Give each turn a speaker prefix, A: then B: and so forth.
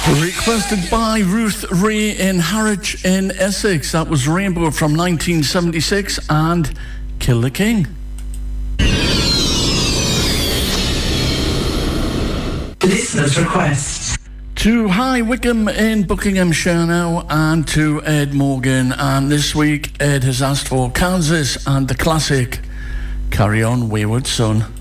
A: Requested by Ruth Ray in Harwich in Essex. That was Rainbow from 1976 and Kill the King.
B: Listener's request.
A: To High Wycombe in Buckinghamshire now, and to Ed Morgan. And this week Ed has asked for Kansas and the classic Carry On Wayward Son.